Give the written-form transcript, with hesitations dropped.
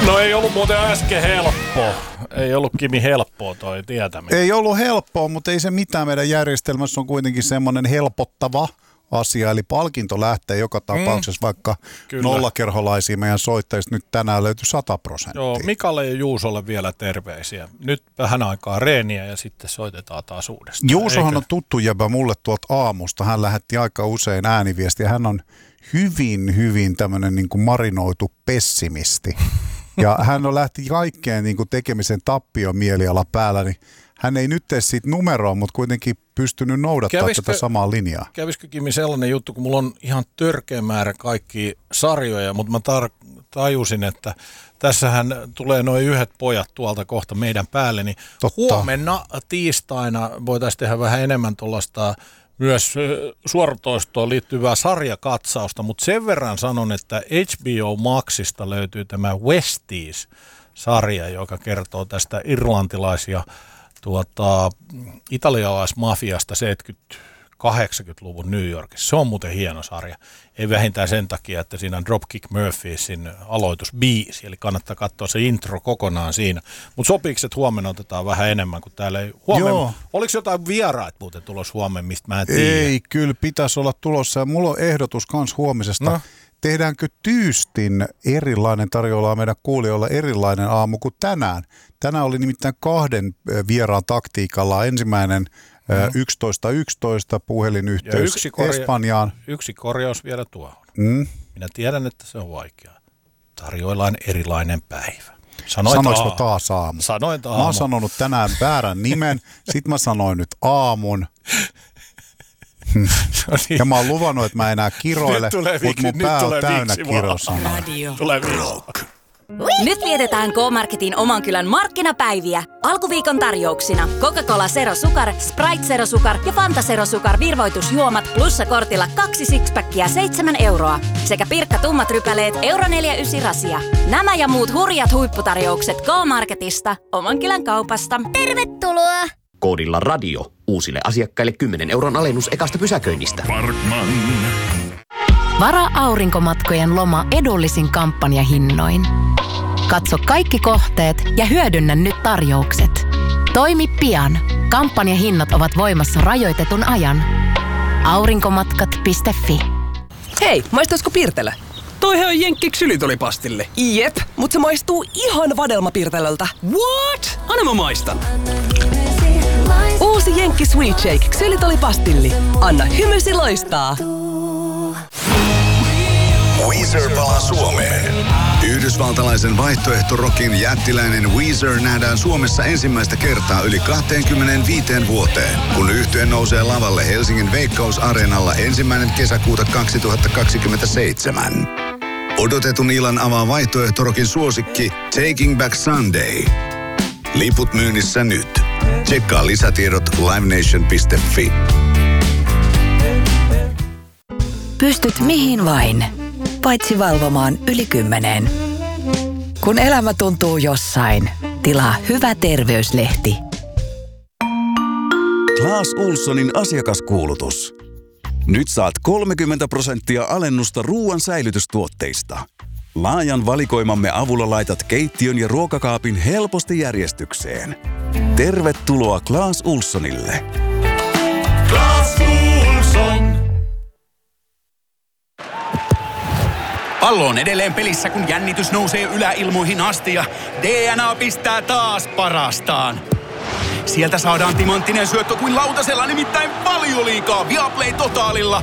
No ei ollut muuten äsken helppoa. Ei ollut Kimi helppoa toi tietäminen. Ei ollut helppoa, mutta ei se mitään. Meidän järjestelmässä on kuitenkin semmoinen helpottava asia, eli palkinto lähtee joka tapauksessa, vaikka nollakerholaisia meidän soittajista nyt tänään löytyi 100%. Joo, Mikalle ja Juusolle vielä terveisiä. Nyt vähän aikaa reeniä ja sitten soitetaan taas uudestaan. Juusohan on tuttu jäbä mulle tuolta aamusta. Hän lähetti aika usein ääniviestiä. Hän on hyvin tämmöinen niin kuin marinoitu pessimisti. Ja hän on lähti kaikkeen niin kuin tekemisen tappion mieliala päällä, niin hän ei nyt tee siitä numeroa, mutta kuitenkin pystynyt noudattamaan tätä samaa linjaa. Kävisikö Kimi sellainen juttu, kun mulla on ihan törkeä määrä kaikkia sarjoja, mutta mä tajusin, että tässähän tulee noin yhdet pojat tuolta kohta meidän päälle, niin huomenna tiistaina voitaisiin tehdä vähän enemmän tuollaista myös suoratoistoon liittyvää sarjakatsausta, mutta sen verran sanon, että HBO Maxista löytyy tämä Westies-sarja, joka kertoo tästä irlantilais- ja italialaismafiasta 70-80-luvun New Yorkissa. Se on muuten hieno sarja. Ei vähintään sen takia, että siinä on Dropkick Murphiesin aloitusbiisi, eli kannattaa katsoa se intro kokonaan siinä. Mutta sopiiko, että huomenna otetaan vähän enemmän kuin täällä ei huomenna? Oliko jotain vieraat muuten tulossa huomenna, mistä mä en tiedä? Ei, kyllä pitäisi olla tulossa. Ja mulla on ehdotus kans huomisesta. No. Tehdäänkö tyystin erilainen, tarjoillaan meidän kuulijoilla erilainen aamu kuin tänään? Tänään oli nimittäin 2 vieraan taktiikalla. Ensimmäinen 11.11 puhelinyhteys Espanjaan. Yksi korjaus vielä tuohon. Minä tiedän, että se on vaikeaa. Tarjoillaan erilainen päivä. Sanoinko taas aamu? Sanoin aamu. Mä oon sanonut tänään väärän nimen, sit mä sanoin nyt aamun. Ja mä oon luvannut, että mä enää kiroile, mutta mun pää on täynnä kirosanoja. Tulee rock. Nyt vietetään K-Marketin oman kylän markkinapäiviä. Alkuviikon tarjouksina Coca-Cola Zero Sukar, Sprite Zero Sukar ja Fanta Zero Sukar virvoitusjuomat plussakortilla 2 sixpackia 7 euroa. Sekä Pirkka tummat rypäleet €4,9 rasia. Nämä ja muut hurjat huipputarjoukset K-Marketista, oman kylän kaupasta. Tervetuloa! Koodilla radio uusille asiakkaille 10 euron alennus ekasta pysäköinnistä. Parkman. Varaa aurinkomatkojen loma edullisin kampanjahinnoin. Katso kaikki kohteet ja hyödynnä nyt tarjoukset. Toimi pian. Kampanjahinnat ovat voimassa rajoitetun ajan. Aurinkomatkat.fi. Hei, maistaisiko Pirtelö? Toihan on Jenkki ksylitolipastille. Jep, mut se maistuu ihan vadelmapirtelöltä. What? Anna mä maistan. Uusi Jenkki Sweet Shake ksylitolipastilli. Anna hymysi loistaa. Weezer palaa Suomeen. Yhdysvaltalaisen vaihtoehtorokin jättiläinen Weezer nähdään Suomessa ensimmäistä kertaa yli 25 vuoteen, kun yhtye nousee lavalle Helsingin Veikkaus-areenalla 1. kesäkuuta 2027. Odotetun illan avaa vaihtoehtorokin suosikki Taking Back Sunday. Liput myynnissä nyt. Tsekkaa lisätiedot livenation.fi. Pystyt mihin vain, paitsi valvomaan yli 10. Kun elämä tuntuu jossain, tilaa hyvä terveyslehti. Clas Ohlsonin asiakaskuulutus. Nyt saat 30% alennusta ruoan säilytystuotteista. Laajan valikoimamme avulla laitat keittiön ja ruokakaapin helposti järjestykseen. Tervetuloa Clas Ohlsonille. Clas Ohlson. Pallo on edelleen pelissä, kun jännitys nousee yläilmoihin asti ja DNA pistää taas parastaan. Sieltä saadaan timanttinen syöttö kuin lautasella, nimittäin Valioliigaa Viaplay Totaalilla.